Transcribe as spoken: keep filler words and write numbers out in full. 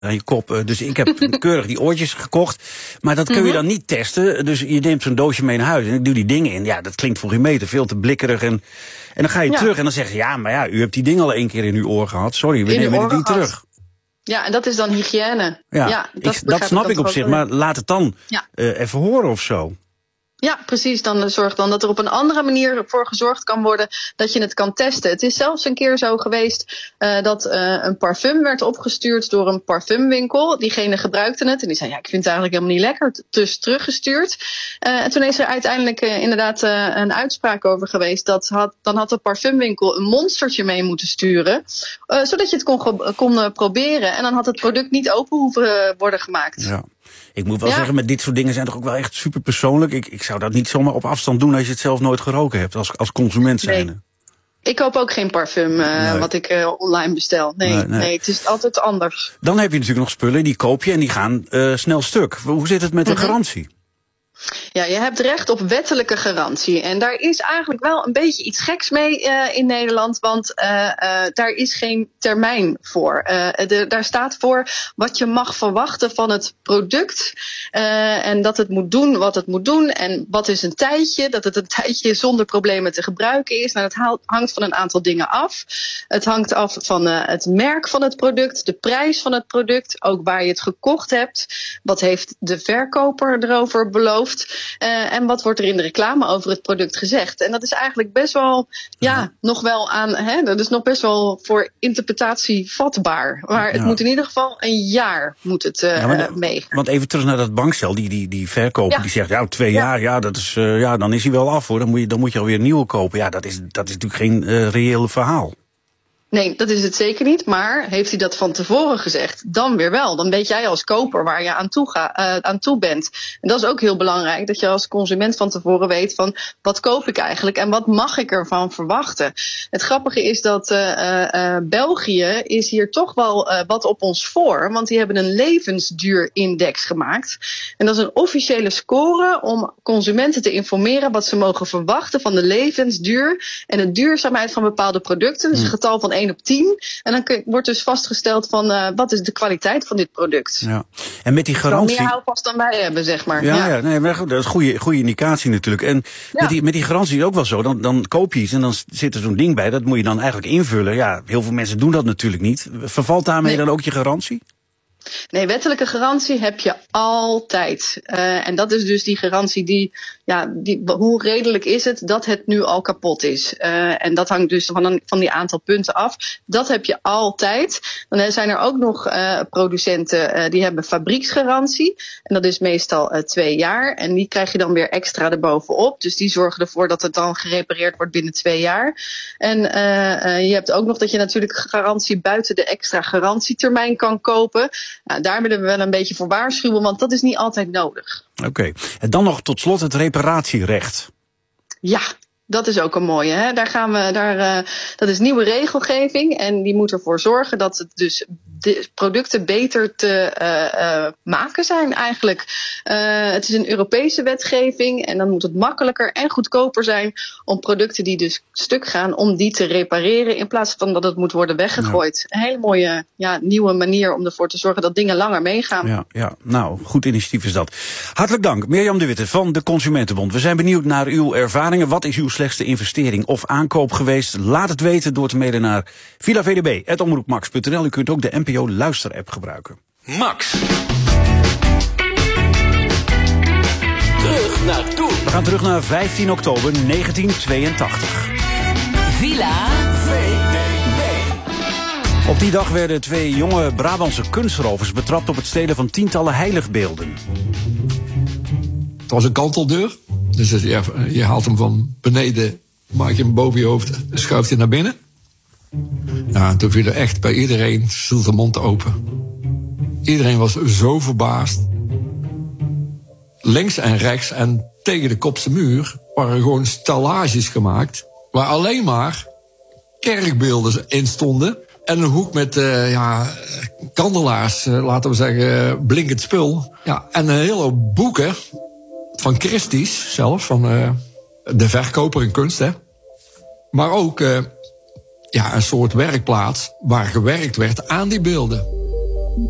aan je kop. Dus ik heb keurig die oortjes gekocht. Maar dat kun je mm-hmm. dan niet testen. Dus je neemt zo'n doosje mee naar huis en ik doe die dingen in. Ja, dat klinkt voor geen meter, veel te blikkerig. En, en dan ga je ja. terug en dan zeg je, ja, maar ja, u hebt die ding al één keer in uw oor gehad. Sorry, we in nemen die terug. Ja, en dat is dan hygiëne. Ja, ja dat, ik, dat snap ik op zich, maar laat het dan ja. uh, even horen of zo. Ja, precies. Dan zorgt dan dat er op een andere manier voor gezorgd kan worden dat je het kan testen. Het is zelfs een keer zo geweest uh, dat uh, een parfum werd opgestuurd door een parfumwinkel. Diegene gebruikte het en die zei, ja, ik vind het eigenlijk helemaal niet lekker. Dus teruggestuurd. Uh, en toen is er uiteindelijk uh, inderdaad uh, een uitspraak over geweest. Dat had, dan had de parfumwinkel een monstertje mee moeten sturen. Uh, zodat je het kon, kon uh, proberen. En dan had het product niet open hoeven uh, worden gemaakt. Ja. Ik moet wel ja. zeggen, met dit soort dingen zijn toch ook wel echt super persoonlijk. Ik, ik zou dat niet zomaar op afstand doen als je het zelf nooit geroken hebt, als, als consument zijnde. Nee. Ik koop ook geen parfum uh, nee. wat ik uh, online bestel. Nee, nee, nee. nee, het is altijd anders. Dan heb je natuurlijk nog spullen, die koop je en die gaan uh, snel stuk. Hoe zit het met de mm-hmm. garantie? Ja, je hebt recht op wettelijke garantie. En daar is eigenlijk wel een beetje iets geks mee uh, in Nederland. Want uh, uh, daar is geen termijn voor. Uh, de, daar staat voor wat je mag verwachten van het product. Uh, en dat het moet doen wat het moet doen. En wat is een tijdje? Dat het een tijdje zonder problemen te gebruiken is. Nou, dat hangt van een aantal dingen af. Het hangt af van uh, het merk van het product. De prijs van het product. Ook waar je het gekocht hebt. Wat heeft de verkoper erover beloofd? Uh, en wat wordt er in de reclame over het product gezegd? En dat is eigenlijk best wel, ja, nog wel aan, hè, dat is nog best wel voor interpretatie vatbaar. Maar het ja. moet in ieder geval een jaar moet het uh, ja, maar, mee. Want even terug naar dat bankstel, die, die, die verkoper ja. die zegt, ja, twee ja. jaar, ja, dat is, uh, ja, dan is hij wel af hoor. Dan moet je, dan moet je alweer een nieuwe kopen. Ja, dat is, dat is natuurlijk geen uh, reële verhaal. Nee, dat is het zeker niet. Maar heeft hij dat van tevoren gezegd? Dan weer wel. Dan weet jij als koper waar je aan toe, ga, uh, aan toe bent. En dat is ook heel belangrijk. Dat je als consument van tevoren weet van wat koop ik eigenlijk en wat mag ik ervan verwachten. Het grappige is dat uh, uh, België is hier toch wel uh, wat op ons voor. Want die hebben een levensduurindex gemaakt. En dat is een officiële score om consumenten te informeren wat ze mogen verwachten van de levensduur en de duurzaamheid van bepaalde producten. Dus een getal van één op tien. En dan kun, wordt dus vastgesteld van uh, wat is de kwaliteit van dit product. Ja. En met die garantie. Meer houvast dan wij hebben, zeg maar. Ja, ja. ja nee, maar goed, dat is een goede, goede indicatie natuurlijk. En ja. met, die, met die garantie is ook wel zo. Dan, dan koop je iets en dan zit er zo'n ding bij. Dat moet je dan eigenlijk invullen. Ja, heel veel mensen doen dat natuurlijk niet. Vervalt daarmee nee. dan ook je garantie? Nee, wettelijke garantie heb je altijd. Uh, en dat is dus die garantie die, ja, die, hoe redelijk is het dat het nu al kapot is? Uh, en dat hangt dus van, een, van die aantal punten af. Dat heb je altijd. Dan zijn er ook nog uh, producenten uh, die hebben fabrieksgarantie. En dat is meestal uh, twee jaar. En die krijg je dan weer extra erbovenop. Dus die zorgen ervoor dat het dan gerepareerd wordt binnen twee jaar. En uh, uh, je hebt ook nog dat je natuurlijk garantie buiten de extra garantietermijn kan kopen. Nou, daar willen we wel een beetje voor waarschuwen, want dat is niet altijd nodig. Oké, okay. En dan nog tot slot het reparatierecht. Ja, dat is ook een mooie. Hè? Daar gaan we, daar, uh, dat is nieuwe regelgeving en die moet ervoor zorgen dat het dus de producten beter te uh, uh, maken zijn eigenlijk. Uh, het is een Europese wetgeving en dan moet het makkelijker en goedkoper zijn om producten die dus stuk gaan, om die te repareren in plaats van dat het moet worden weggegooid. Ja. Een hele mooie ja, nieuwe manier om ervoor te zorgen dat dingen langer meegaan. Ja, ja, nou, goed initiatief is dat. Hartelijk dank, Mirjam de Witte van de Consumentenbond. We zijn benieuwd naar uw ervaringen. Wat is uw slechtste investering of aankoop geweest? Laat het weten door te mailen naar villa v d b apenstaartje omroep max punt n l. U kunt ook de N P O Luister-app gebruiken. Max. Terug naar toen. We gaan terug naar vijftien oktober negentien tweeëntachtig. Villa V D B. Op die dag werden twee jonge Brabantse kunstrovers betrapt op het stelen van tientallen heiligbeelden. Het was een kanteldeur. Dus ja, je haalt hem van beneden, maak je hem boven je hoofd, schuift hij naar binnen. Ja, en toen viel er echt bij iedereen viel de mond open. Iedereen was zo verbaasd. Links en rechts en tegen de kopse muur waren gewoon stellages gemaakt, waar alleen maar kerkbeelden in stonden. En een hoek met uh, ja, kandelaars, uh, laten we zeggen, blinkend spul. Ja, en een hele hoop boeken van Christie's zelf, van uh, de verkoper in kunst, hè. Maar ook uh, ja, een soort werkplaats waar gewerkt werd aan die beelden.